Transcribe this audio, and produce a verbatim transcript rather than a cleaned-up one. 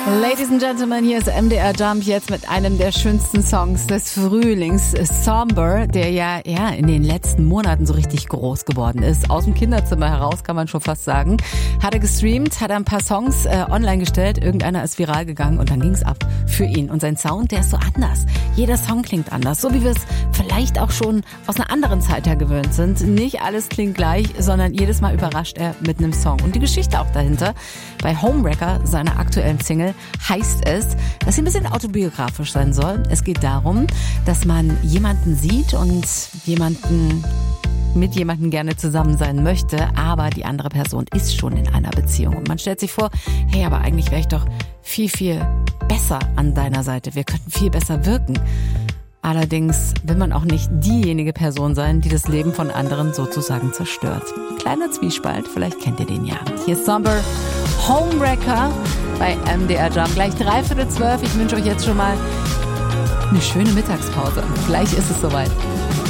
Ladies and Gentlemen, hier ist M D R Jump jetzt mit einem der schönsten Songs des Frühlings, Somber, der ja, ja in den letzten Monaten so richtig groß geworden ist. Aus dem Kinderzimmer heraus, kann man schon fast sagen. Hat er gestreamt, hat er ein paar Songs äh, online gestellt, irgendeiner ist viral gegangen und dann ging's ab für ihn. Und sein Sound, der ist so anders. Jeder Song klingt anders, so wie wir es vielleicht auch schon aus einer anderen Zeit her gewöhnt sind. Nicht alles klingt gleich, sondern jedes Mal überrascht er mit einem Song. Und die Geschichte auch dahinter. Bei Homewrecker, seiner aktuellen Single, heißt es, dass sie ein bisschen autobiografisch sein soll. Es geht darum, dass man jemanden sieht und jemanden mit jemandem gerne zusammen sein möchte, aber die andere Person ist schon in einer Beziehung. Und man stellt sich vor, hey, aber eigentlich wäre ich doch viel, viel besser an deiner Seite. Wir könnten viel besser wirken. Allerdings will man auch nicht diejenige Person sein, die das Leben von anderen sozusagen zerstört. Kleiner Zwiespalt, vielleicht kennt ihr den ja. Hier ist Somber, Homewrecker bei M D R Jump. Gleich dreiviertel zwölf. Ich wünsche euch jetzt schon mal eine schöne Mittagspause. Gleich ist es soweit.